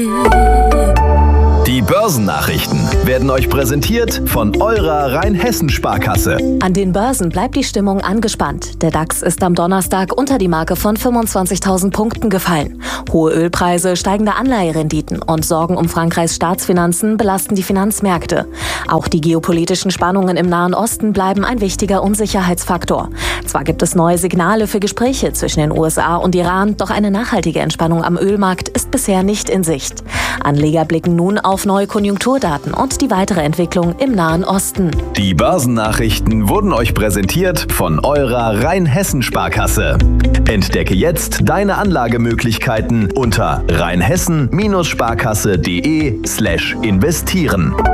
Die Börsennachrichten werden euch präsentiert von eurer Rheinhessen-Sparkasse. An den Börsen bleibt die Stimmung angespannt. Der DAX ist am Donnerstag unter die Marke von 25.000 Punkten gefallen. Hohe Ölpreise, steigende Anleiherenditen und Sorgen um Frankreichs Staatsfinanzen belasten die Finanzmärkte. Auch die geopolitischen Spannungen im Nahen Osten bleiben ein wichtiger Unsicherheitsfaktor. Zwar gibt es neue Signale für Gespräche zwischen den USA und Iran, doch eine nachhaltige Entspannung am Ölmarkt ist bisher nicht in Sicht. Anleger blicken nun auf neue Konjunkturdaten und die weitere Entwicklung im Nahen Osten. Die Börsennachrichten wurden euch präsentiert von eurer Rheinhessen-Sparkasse. Entdecke jetzt deine Anlagemöglichkeiten unter rheinhessen-sparkasse.de/investieren.